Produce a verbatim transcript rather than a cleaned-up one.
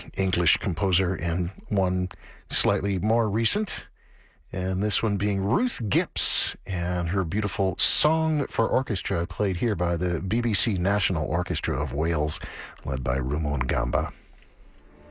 English composer, and one slightly more recent. And this one being Ruth Gipps and her beautiful Song for Orchestra, played here by the B B C National Orchestra of Wales, led by Rumon Gamba.